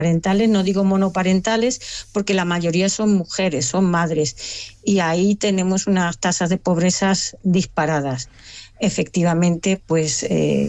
parentales, no digo monoparentales, porque la mayoría son mujeres, son madres, y ahí tenemos unas tasas de pobreza disparadas. Efectivamente, pues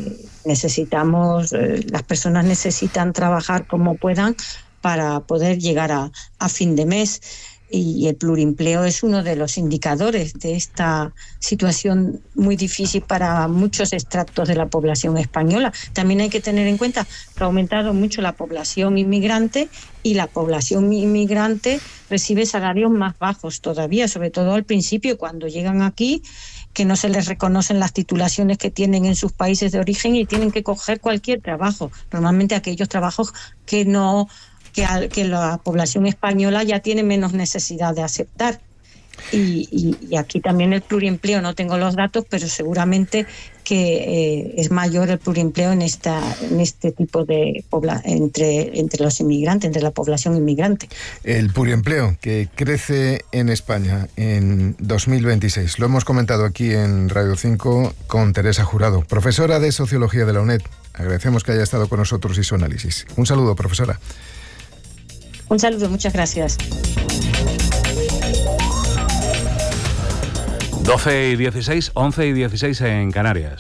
las personas necesitan trabajar como puedan para poder llegar a fin de mes, y el plurimpleo es uno de los indicadores de esta situación muy difícil para muchos extractos de la población española. También hay que tener en cuenta que ha aumentado mucho la población inmigrante, y la población inmigrante recibe salarios más bajos todavía, sobre todo al principio, cuando llegan aquí, que no se les reconocen las titulaciones que tienen en sus países de origen y tienen que coger cualquier trabajo, normalmente aquellos trabajos que la población española ya tiene menos necesidad de aceptar. Y aquí también el plurimpleo, no tengo los datos, pero seguramente que es mayor el plurimpleo en este tipo de entre los inmigrantes, entre la población inmigrante. El plurimpleo que crece en España en 2026. Lo hemos comentado aquí en Radio 5 con Teresa Jurado, profesora de Sociología de la UNED. Agradecemos que haya estado con nosotros y su análisis. Un saludo, profesora. Un saludo, muchas gracias. 12:16, 11:16 en Canarias.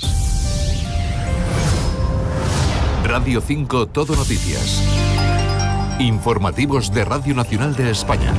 Radio 5 Todo Noticias. Informativos de Radio Nacional de España.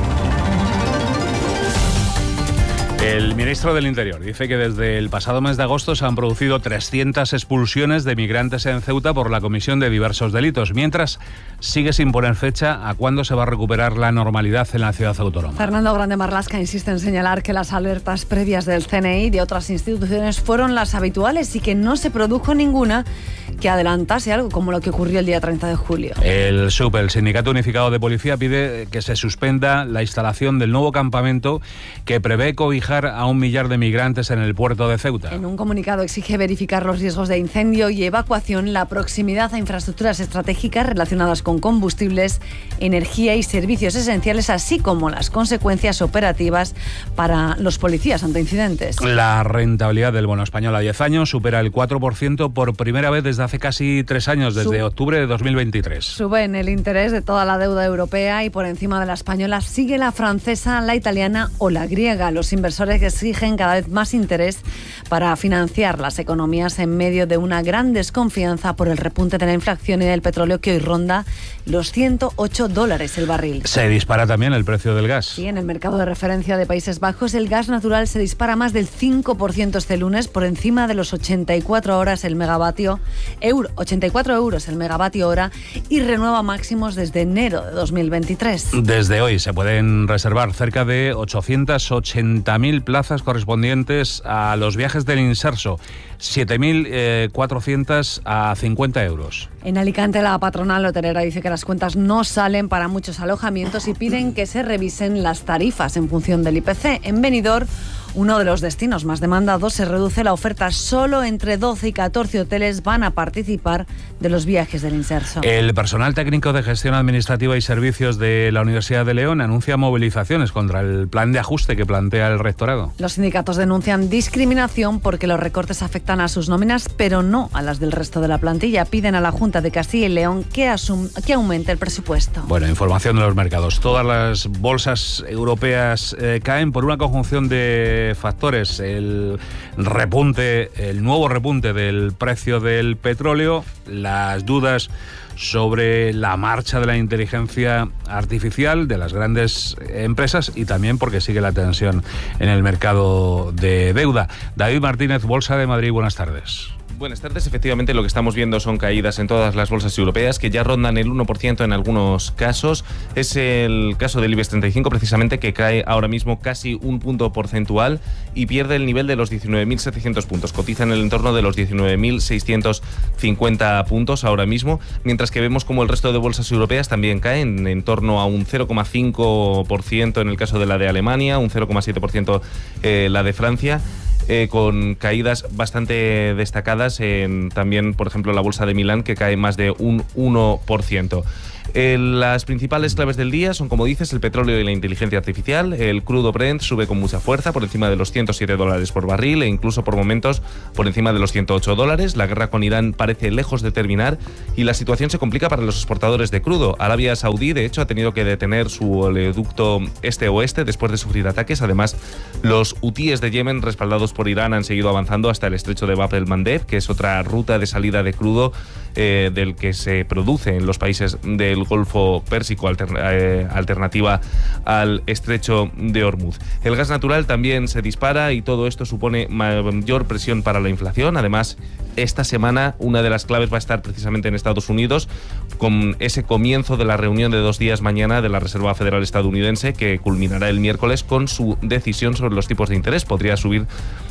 El ministro del Interior dice que desde el pasado mes de agosto se han producido 300 expulsiones de migrantes en Ceuta por la comisión de diversos delitos, mientras sigue sin poner fecha a cuándo se va a recuperar la normalidad en la ciudad autónoma. Fernando Grande Marlaska insiste en señalar que las alertas previas del CNI y de otras instituciones fueron las habituales y que no se produjo ninguna que adelantase algo como lo que ocurrió el día 30 de julio. El SUP, el Sindicato Unificado de Policía, pide que se suspenda la instalación del nuevo campamento que prevé cobijar a 1 millar de migrantes en el puerto de Ceuta. En un comunicado exige verificar los riesgos de incendio y evacuación, la proximidad a infraestructuras estratégicas relacionadas con combustibles, energía y servicios esenciales, así como las consecuencias operativas para los policías ante incidentes. La rentabilidad del bono español a 10 años supera el 4% por primera vez desde hace casi 3 años, desde octubre de 2023. Suben el interés de toda la deuda europea y por encima de la española sigue la francesa, la italiana o la griega. Los inversores que exigen cada vez más interés para financiar las economías en medio de una gran desconfianza por el repunte de la inflación y del petróleo, que hoy ronda los $108 el barril. Se dispara también el precio del gas. Sí, en el mercado de referencia de Países Bajos el gas natural se dispara más del 5% este lunes, por encima de los 84 euros el megavatio hora, y renueva máximos desde enero de 2023. Desde hoy se pueden reservar cerca de 880.000 plazas correspondientes a los viajes del Inserso, 7.400 a 50 euros. En Alicante, la patronal hotelera dice que las cuentas no salen para muchos alojamientos y piden que se revisen las tarifas en función del IPC. En Benidorm, uno de los destinos más demandados, se reduce la oferta. Solo entre 12 y 14 hoteles van a participar de los viajes del Inserso. El personal técnico de gestión administrativa y servicios de la Universidad de León anuncia movilizaciones contra el plan de ajuste que plantea el rectorado. Los sindicatos denuncian discriminación porque los recortes afectan a sus nóminas, pero no a las del resto de la plantilla. Piden a la Junta de Castilla y León que aumente el presupuesto. Bueno, información de los mercados. Todas las bolsas europeas caen por una conjunción de factores. El nuevo repunte del precio del petróleo, las dudas sobre la marcha de la inteligencia artificial de las grandes empresas y también porque sigue la tensión en el mercado de deuda. David Martínez, Bolsa de Madrid, buenas tardes. Buenas tardes. Efectivamente, lo que estamos viendo son caídas en todas las bolsas europeas, que ya rondan el 1% en algunos casos. Es el caso del IBEX 35, precisamente, que cae ahora mismo casi un punto porcentual y pierde el nivel de los 19.700 puntos. Cotiza en el entorno de los 19.650 puntos ahora mismo, mientras que vemos como el resto de bolsas europeas también caen en torno a un 0,5% en el caso de la de Alemania, un 0,7% la de Francia. Con caídas bastante destacadas en también, por ejemplo, la bolsa de Milán, que cae más de un 1%. Las principales claves del día son, como dices, el petróleo y la inteligencia artificial. El crudo Brent sube con mucha fuerza, por encima de los $107 por barril e incluso por momentos por encima de los $108. La guerra con Irán parece lejos de terminar y la situación se complica para los exportadores de crudo. Arabia Saudí, de hecho, ha tenido que detener su oleoducto este-oeste después de sufrir ataques. Además, los hutíes de Yemen, respaldados por Irán, han seguido avanzando hasta el estrecho de Bab el-Mandeb, que es otra ruta de salida de crudo del que se produce en los países del Golfo Pérsico, alternativa al estrecho de Hormuz. El gas natural también se dispara y todo esto supone mayor presión para la inflación. Además, esta semana una de las claves va a estar precisamente en Estados Unidos, con ese comienzo de la reunión de 2 días mañana de la Reserva Federal estadounidense, que culminará el miércoles con su decisión sobre los tipos de interés. Podría subir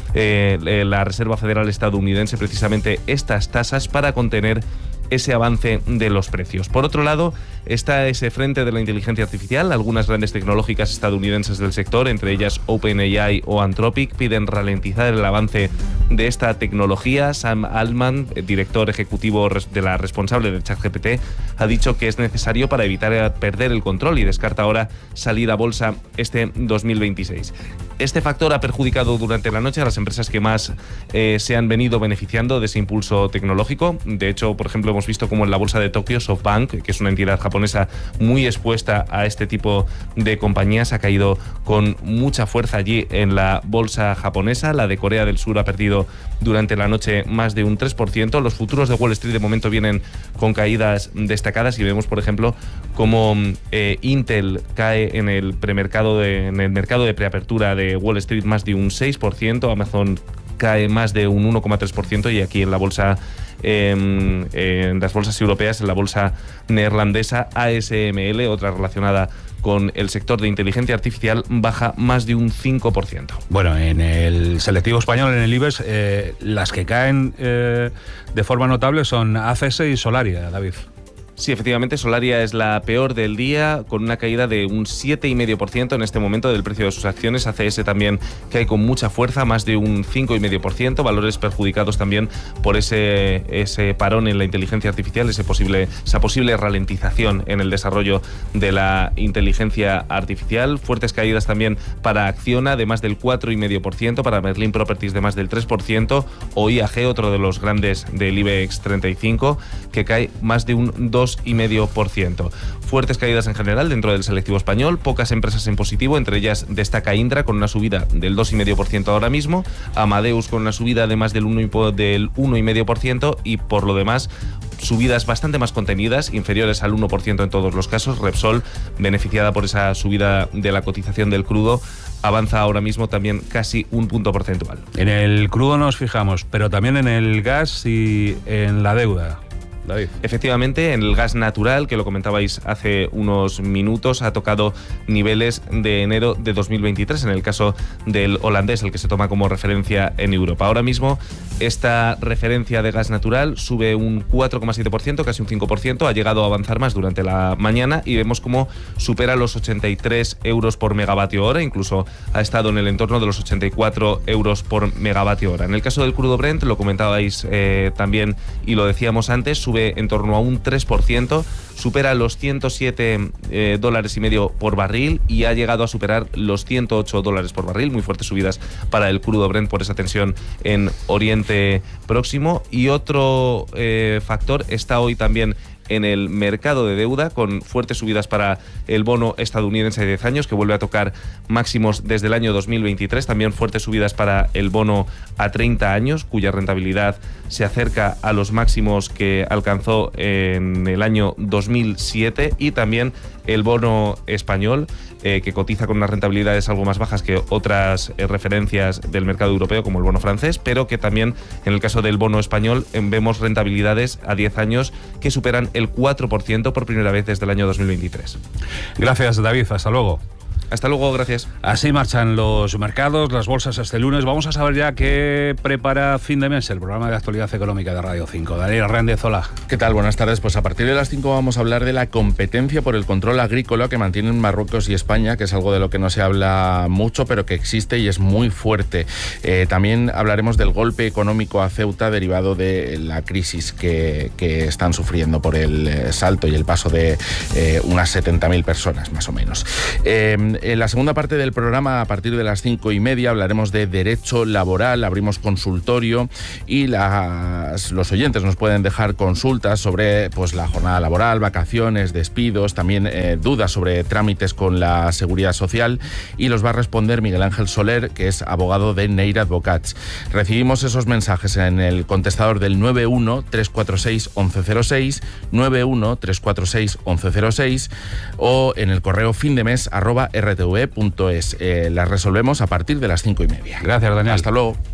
la Reserva Federal estadounidense precisamente estas tasas para contener ese avance de los precios. Por otro lado, está ese frente de la inteligencia artificial. Algunas grandes tecnológicas estadounidenses del sector, entre ellas OpenAI o Anthropic, piden ralentizar el avance de esta tecnología. Sam Altman, director ejecutivo de la responsable de ChatGPT, ha dicho que es necesario para evitar perder el control y descarta ahora salir a bolsa este 2026. Este factor ha perjudicado durante la noche a las empresas que más se han venido beneficiando de ese impulso tecnológico. De hecho, por ejemplo, hemos visto como en la bolsa de Tokio, SoftBank, que es una entidad japonesa muy expuesta a este tipo de compañías, ha caído con mucha fuerza allí en la bolsa japonesa. La de Corea del Sur ha perdido durante la noche más de un 3%. Los futuros de Wall Street de momento vienen con caídas destacadas y vemos, por ejemplo, cómo Intel cae en el mercado de preapertura de Wall Street más de un 6%, Amazon cae más de un 1,3% y aquí en la bolsa, en las bolsas europeas, en la bolsa neerlandesa, ASML, otra relacionada con el sector de inteligencia artificial, baja más de un 5%. Bueno, en el selectivo español, en el IBEX, las que caen de forma notable son ACS y Solaria, David. Sí, efectivamente, Solaria es la peor del día, con una caída de un 7,5% en este momento del precio de sus acciones. ACS también cae con mucha fuerza, más de un 5,5%. Valores perjudicados también por ese parón en la inteligencia artificial, esa posible ralentización en el desarrollo de la inteligencia artificial. Fuertes caídas también para Acciona, de más del 4,5%, para Merlin Properties de más del 3%, o IAG, otro de los grandes del IBEX 35, que cae más de un 2,5%. Fuertes caídas en general dentro del selectivo español, pocas empresas en positivo, entre ellas destaca Indra con una subida del 2,5% ahora mismo, Amadeus con una subida de más del 1,5% y por lo demás subidas bastante más contenidas, inferiores al 1% en todos los casos. Repsol, beneficiada por esa subida de la cotización del crudo, avanza ahora mismo también casi un punto porcentual. En el crudo nos fijamos, pero también en el gas y en la deuda. David. Efectivamente, en el gas natural, que lo comentabais hace unos minutos, ha tocado niveles de enero de 2023, en el caso del holandés, el que se toma como referencia en Europa. Ahora mismo, esta referencia de gas natural sube un 4,7%, casi un 5%, ha llegado a avanzar más durante la mañana y vemos cómo supera los 83 euros por megavatio hora, incluso ha estado en el entorno de los 84 euros por megavatio hora. En el caso del crudo Brent, lo comentabais también y lo decíamos antes, sube en torno a un 3%, supera los $107,5 por barril y ha llegado a superar los $108 por barril. Muy fuertes subidas para el crudo Brent por esa tensión en Oriente Próximo. Y otro factor está hoy también en el mercado de deuda, con fuertes subidas para el bono estadounidense de 10 años, que vuelve a tocar máximos desde el año 2023. También fuertes subidas para el bono a 30 años, cuya rentabilidad se acerca a los máximos que alcanzó en el año 2007. Y también el bono español, que cotiza con unas rentabilidades algo más bajas que otras referencias del mercado europeo, como el bono francés, pero que también, en el caso del bono español, vemos rentabilidades a 10 años que superan el 4% por primera vez desde el año 2023. Gracias, David. Hasta luego. Hasta luego, gracias. Así marchan los mercados, las bolsas este lunes. Vamos a saber ya qué prepara fin de mes el programa de actualidad económica de Radio 5. Daniel Hernández, hola. ¿Qué tal? Buenas tardes. Pues a partir de las 5 vamos a hablar de la competencia por el control agrícola que mantienen Marruecos y España, que es algo de lo que no se habla mucho, pero que existe y es muy fuerte. También hablaremos del golpe económico a Ceuta derivado de la crisis que están sufriendo por el salto y el paso de unas 70.000 personas, más o menos. En la segunda parte del programa, a partir de las 5:30, hablaremos de derecho laboral, abrimos consultorio y los oyentes nos pueden dejar consultas sobre pues, la jornada laboral, vacaciones, despidos, también dudas sobre trámites con la Seguridad Social, y los va a responder Miguel Ángel Soler, que es abogado de Neira Advocats. Recibimos esos mensajes en el contestador del 91-346-1106, 91-346-1106 o en el correo findemes@rtve.es. Las resolvemos a partir de las 5:30. Gracias, Daniel. Hasta luego.